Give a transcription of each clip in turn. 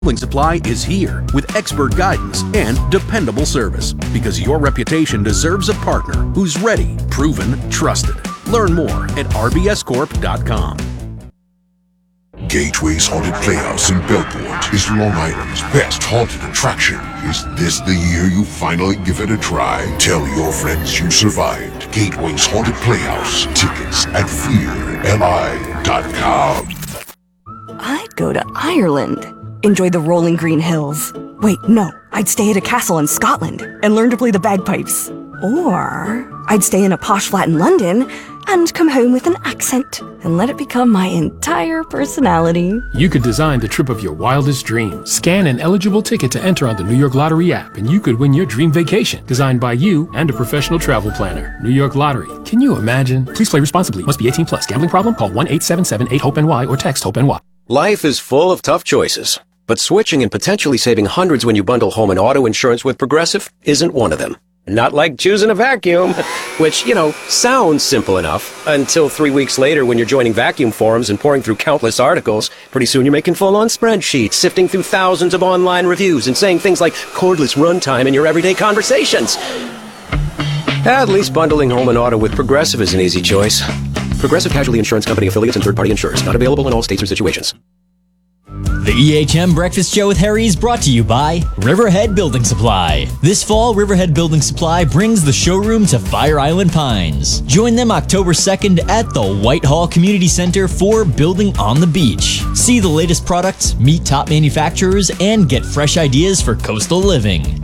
Building Supply is here with expert guidance and dependable service because your reputation deserves a partner who's ready, proven, trusted. Learn more at rbscorp.com. Gateway's Haunted Playhouse in Bellport is Long Island's best haunted attraction. Is this the year you finally give it a try? Tell your friends you survived. Gateway's Haunted Playhouse. Tickets at fearli.com. I'd go to Ireland. Enjoy the rolling green hills. Wait, no. I'd stay at a castle in Scotland and learn to play the bagpipes. Or I'd stay in a posh flat in London and come home with an accent and let it become my entire personality. You could design the trip of your wildest dreams. Scan an eligible ticket to enter on the New York Lottery app, and you could win your dream vacation, designed by you and a professional travel planner. New York Lottery. Can you imagine? Please play responsibly. Must be 18 plus. Gambling problem? Call 1-877-8-HOPE-NY or text HOPE-NY. Life is full of tough choices, but switching and potentially saving hundreds when you bundle home and auto insurance with Progressive isn't one of them. Not like choosing a vacuum, which, sounds simple enough until 3 weeks later when you're joining vacuum forums and pouring through countless articles. Pretty soon you're making full-on spreadsheets, sifting through thousands of online reviews and saying things like cordless runtime in your everyday conversations. At least bundling home and auto with Progressive is an easy choice. Progressive Casualty Insurance Company affiliates and third-party insurers. Not available in all states or situations. The EHM Breakfast Show with Harry is brought to you by Riverhead Building Supply. This fall, Riverhead Building Supply brings the showroom to Fire Island Pines. Join them October 2nd at the Whitehall Community Center for Building on the Beach. See the latest products, meet top manufacturers, and get fresh ideas for coastal living.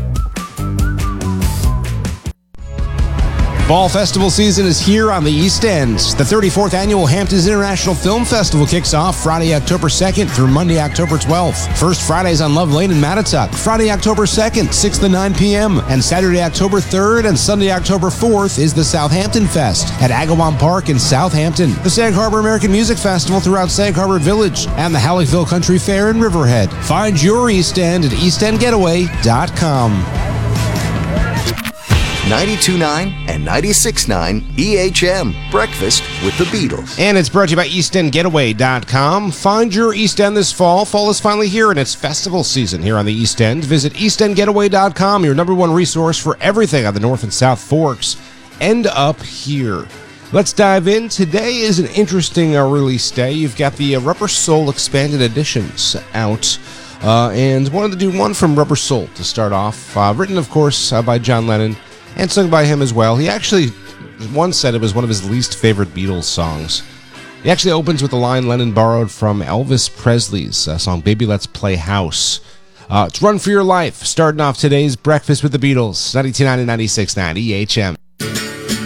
Fall festival season is here on the East End. The 34th Annual Hamptons International Film Festival kicks off Friday, October 2nd through Monday, October 12th. First Fridays on Love Lane in Mattituck, Friday, October 2nd, 6 to 9 p.m. And Saturday, October 3rd and Sunday, October 4th is the Southampton Fest at Agawam Park in Southampton. The Sag Harbor American Music Festival throughout Sag Harbor Village and the Halleckville Country Fair in Riverhead. Find your East End at eastendgetaway.com. 92.9 and 96.9 EHM Breakfast with the Beatles. And it's brought to you by eastendgetaway.com. Find your East End this fall. Fall is finally here and it's festival season here on the East End. Visit eastendgetaway.com, your number one resource for everything on the North and South Forks. End up here. Let's dive in. Today is an interesting release day. You've got the Rubber Soul Expanded Editions out. And wanted to do one from Rubber Soul to start off. Written, of course, by John Lennon. And sung by him as well. He actually once said it was one of his least favorite Beatles songs. He actually opens with a line Lennon borrowed from Elvis Presley's song Baby Let's Play House. It's Run for Your Life, starting off today's Breakfast with the Beatles, 99 and 96.9 EHM.